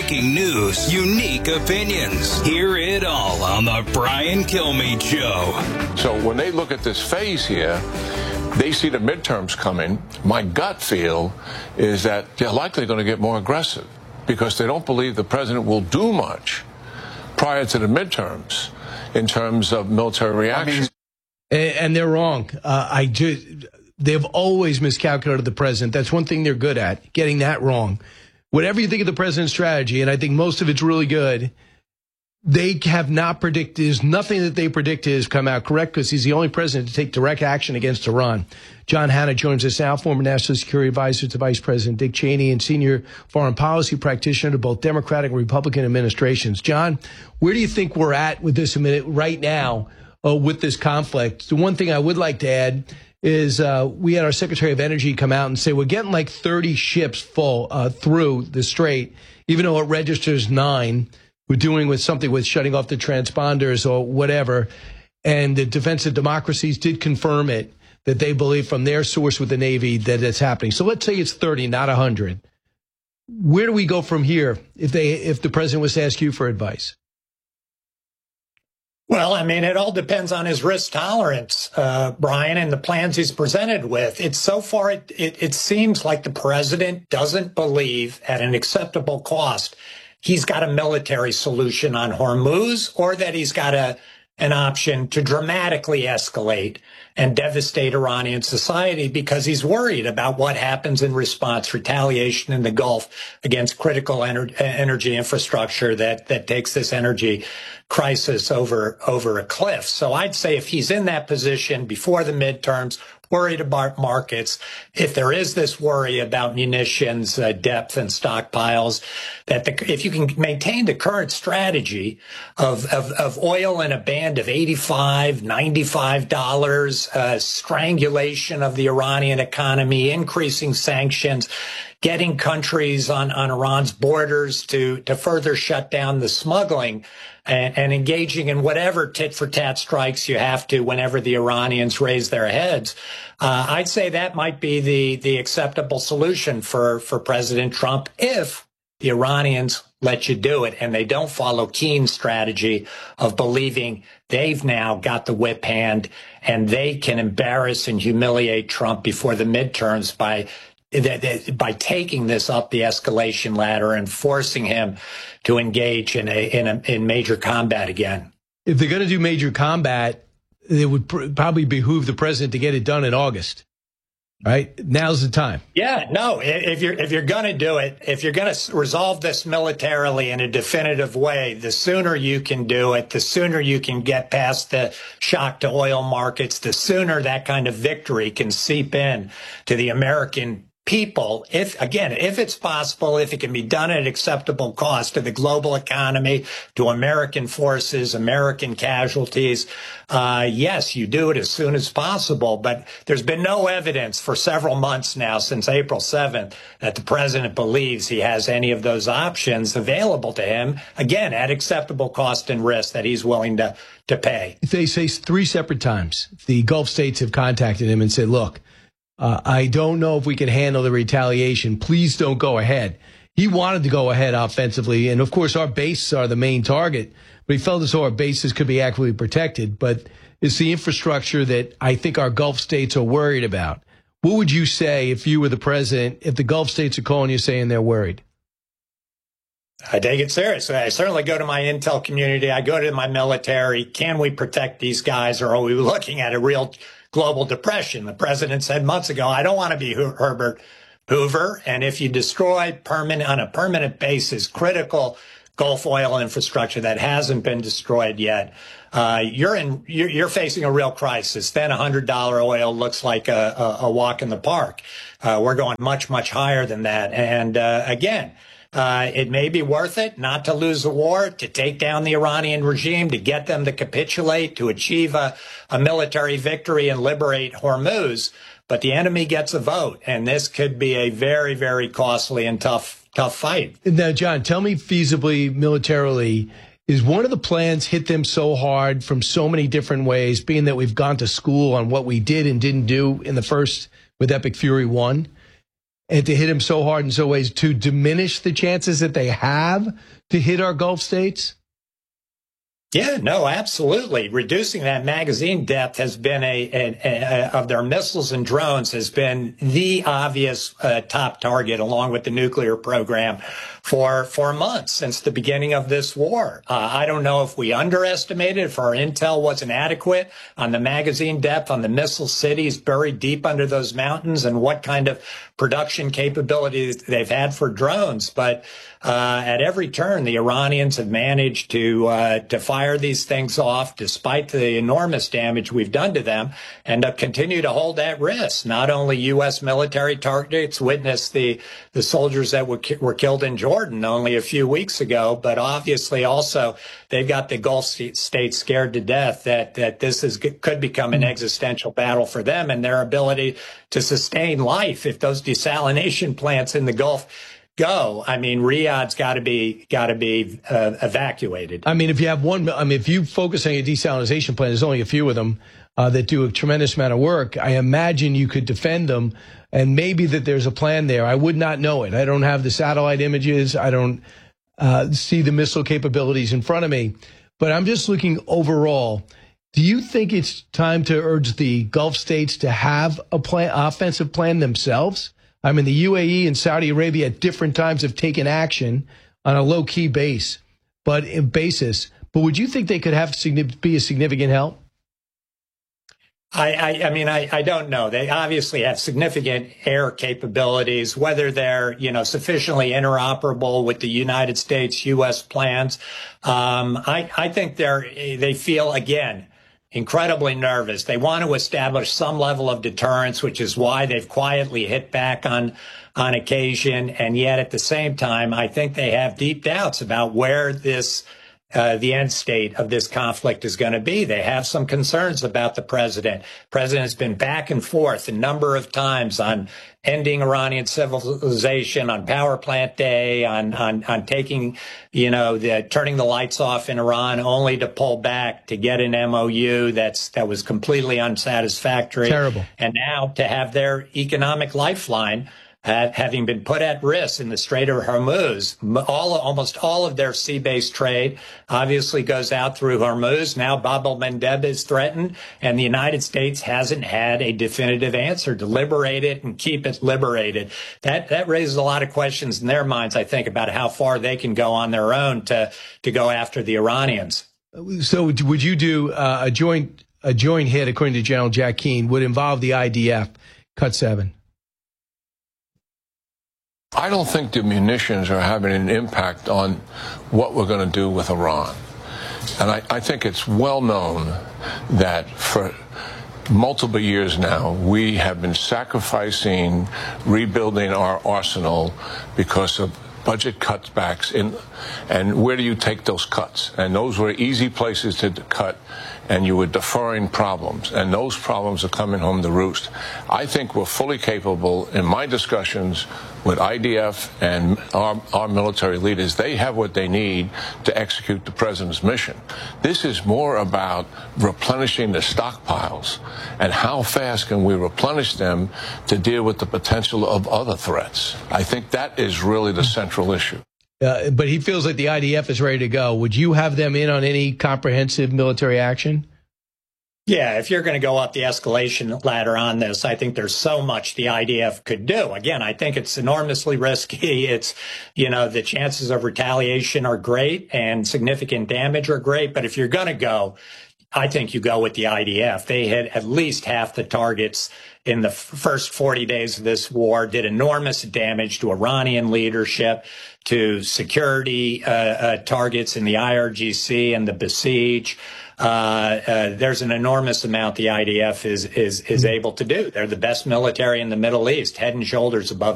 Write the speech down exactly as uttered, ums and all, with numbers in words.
breaking news, unique opinions. Hear it all on the Brian Kilmeade Show. So when they look at this phase here, they see the midterms coming. My gut feel is that they're likely going to get more aggressive because they don't believe the president will do much prior to the midterms in terms of military reaction. I mean, and they're wrong. Uh, I just, they've always miscalculated the president. That's one thing they're good at, getting that wrong. Whatever you think of the president's strategy, and I think most of it's really good, they have not predicted, there's nothing that they predicted has come out correct because he's the only president to take direct action against Iran. John Hanna joins us now, former National Security Advisor to Vice President Dick Cheney and senior foreign policy practitioner to both Democratic and Republican administrations. John, where do you think we're at with this right now uh, with this conflict? The one thing I would like to add is uh, we had our Secretary of Energy come out and say we're getting like thirty ships full uh, through the Strait, even though it registers nine. We're doing with something with shutting off the transponders or whatever. And the Defense of Democracies did confirm it, that they believe from their source with the Navy that it's happening. So let's say it's thirty, not one hundred. Where do we go from here if they if the president was to ask you for advice? Well, I mean, it all depends on his risk tolerance, uh, Brian, and the plans he's presented with. It's so far, it, it, it seems like the president doesn't believe at an acceptable cost he's got a military solution on Hormuz, or that he's got a an option to dramatically escalate and devastate Iranian society because he's worried about what happens in response, retaliation in the Gulf against critical ener- energy infrastructure that, that takes this energy crisis over, over a cliff. So I'd say if he's in that position before the midterms, worried about markets, if there is this worry about munitions uh, depth and stockpiles, that the, if you can maintain the current strategy of, of, of oil in a band of eighty-five, ninety-five dollars, uh, strangulation of the Iranian economy, increasing sanctions, getting countries on, on Iran's borders to, to further shut down the smuggling, and, and engaging in whatever tit-for-tat strikes you have to whenever the Iranians raise their heads. Uh, I'd say that might be the, the acceptable solution for, for President Trump if the Iranians let you do it and they don't follow Keen's strategy of believing they've now got the whip hand and they can embarrass and humiliate Trump before the midterms by by taking this up the escalation ladder and forcing him to engage in a in a in major combat again. If they're going to do major combat, it would pr- probably behoove the president to get it done in August. Right? Now's the time. Yeah, no, if you're if you're going to do it, if you're going to resolve this militarily in a definitive way, the sooner you can do it, the sooner you can get past the shock to oil markets, the sooner that kind of victory can seep in to the American people, if, again, if it's possible, if it can be done at acceptable cost to the global economy, to American forces, American casualties, uh, yes, you do it as soon as possible. But there's been no evidence for several months now, since April seventh, that the president believes he has any of those options available to him, again, at acceptable cost and risk that he's willing to, to pay. They say three separate times the Gulf states have contacted him and said, look, Uh, I don't know if we can handle the retaliation. Please don't go ahead. He wanted to go ahead offensively. And, of course, our bases are the main target. But he felt as though our bases could be adequately protected. But it's the infrastructure that I think our Gulf states are worried about. What would you say if you were the president, if the Gulf states are calling you saying they're worried? I take it seriously. I certainly go to my intel community. I go to my military. Can we protect these guys, or are we looking at a real global depression? The president said months ago, I don't want to be Herbert Hoover. And if you destroy permanent, on a permanent basis, critical Gulf oil infrastructure that hasn't been destroyed yet, uh, you're in, you're, you're facing a real crisis. Then one hundred dollar oil looks like a, a, a walk in the park. Uh, we're going much, much higher than that. And uh, again, Uh, it may be worth it not to lose the war, to take down the Iranian regime, to get them to capitulate, to achieve a, a military victory and liberate Hormuz. But the enemy gets a vote, and this could be a very, very costly and tough, tough fight. Now, John, tell me feasibly, militarily, is one of the plans hit them so hard from so many different ways, being that we've gone to school on what we did and didn't do in the first with Epic Fury one? and to hit them so hard in so ways to diminish the chances that they have to hit our Gulf states? Yeah, no, absolutely. Reducing that magazine depth has been a, a, a of their missiles and drones has been the obvious uh, top target, along with the nuclear program, for for months since the beginning of this war. Uh, I don't know if we underestimated, if our intel wasn't adequate on the magazine depth, on the missile cities buried deep under those mountains, and what kind of production capabilities they've had for drones. But uh, at every turn, the Iranians have managed to uh, to fire these things off, despite the enormous damage we've done to them, and uh, continue to hold that risk. Not only U S military targets, witness the the soldiers that were ki- were killed in Jordan only a few weeks ago, but obviously also they've got the Gulf states scared to death that that this is could become an existential battle for them and their ability to sustain life if those desalination plants in the Gulf go. I mean, Riyadh's got to be got to be uh, evacuated. I mean, if you have one, I mean, if you focus on your desalination plant, there's only a few of them uh, that do a tremendous amount of work. I imagine you could defend them, and maybe that there's a plan there. I would not know it. I don't have the satellite images. I don't uh, see the missile capabilities in front of me. But I'm just looking overall. Do you think it's time to urge the Gulf states to have a plan, offensive plan themselves? I mean, the U A E and Saudi Arabia at different times have taken action on a low-key base, but in basis. But would you think they could have be a significant help? I, I, I mean, I, I don't know. They obviously have significant air capabilities, whether they're, you know, sufficiently interoperable with the United States, U S plans. Um, I, I think they're, they feel, again, incredibly nervous. They want to establish some level of deterrence, which is why they've quietly hit back on on occasion. And yet at the same time, I think they have deep doubts about where this uh, the end state of this conflict is going to be. They have some concerns about the president. The president has been back and forth a number of times on ending Iranian civilization, on power plant day, on, on, on taking, you know, the, turning the lights off in Iran, only to pull back to get an M O U that's, that was completely unsatisfactory. Terrible. And now to have their economic lifeline Uh, having been put at risk in the Strait of Hormuz. All, almost all of their sea-based trade obviously goes out through Hormuz. Now Bab el-Mandeb is threatened, and the United States hasn't had a definitive answer to liberate it and keep it liberated. That that raises a lot of questions in their minds, I think, about how far they can go on their own to to go after the Iranians. So would you do uh, a joint a joint hit, according to General Jack Keane, would involve the I D F, Cut seven? I don't think the munitions are having an impact on what we're going to do with Iran. And I, I think it's well known that for multiple years now, we have been sacrificing rebuilding our arsenal because of budget cutbacks. In, and where do you take those cuts? And those were easy places to cut, and you were deferring problems, and those problems are coming home to roost. I think we're fully capable, in my discussions with I D F and our, our military leaders, they have what they need to execute the president's mission. This is more about replenishing the stockpiles and how fast can we replenish them to deal with the potential of other threats. I think that is really the central issue. Uh, but he feels like the I D F is ready to go. Would you have them in on any comprehensive military action? Yeah, if you're going to go up the escalation ladder on this, I think there's so much the I D F could do. Again, I think it's enormously risky. It's, you know, the chances of retaliation are great and significant damage are great. But if you're going to go, I think you go with the I D F. They hit at least half the targets in the first forty days of this war, did enormous damage to Iranian leadership, to security uh, uh, targets in the I R G C and the Basij. Uh, uh, there's an enormous amount the I D F is is is able to do. They're the best military in the Middle East, head and shoulders above